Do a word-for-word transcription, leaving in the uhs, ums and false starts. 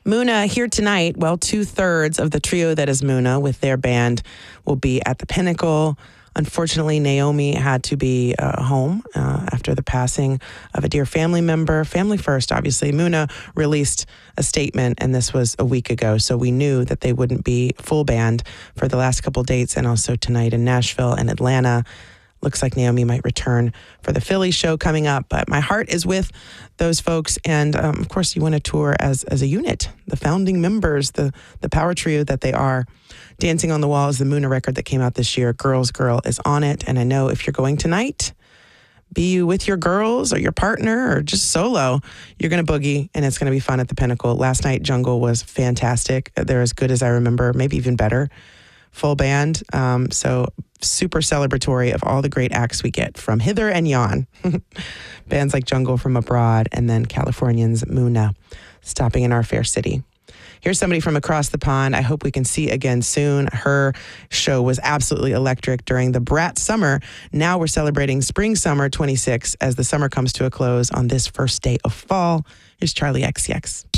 Muna here tonight. Well, two-thirds of the trio that is Muna with their band will be at the Pinnacle. Unfortunately, Naomi had to be uh, home uh, after the passing of a dear family member. Family first, obviously. Muna released a statement, and this was a week ago, so we knew that they wouldn't be full band for the last couple dates, and also tonight in Nashville and Atlanta. Looks like Naomi might return for the Philly show coming up, but my heart is with those folks. And um, of course, you want to tour as as a unit, the founding members, the the power trio that they are. Dancing on the Wall is the Muna record that came out this year. Girls Girl is on it. And I know if you're going tonight, be you with your girls or your partner or just solo, you're going to boogie and it's going to be fun at the Pinnacle. Last night, Jungle was fantastic. They're as good as I remember, maybe even better. Full band. Um, so super celebratory of all the great acts we get from hither and yon. Bands like Jungle from abroad, and then Californians Muna stopping in our fair city. Here's somebody from across the pond I hope we can see again soon. Her show was absolutely electric during the Brat Summer. Now we're celebrating Spring Summer twenty-six as the summer comes to a close on this first day of fall. Here's Charlie X C X.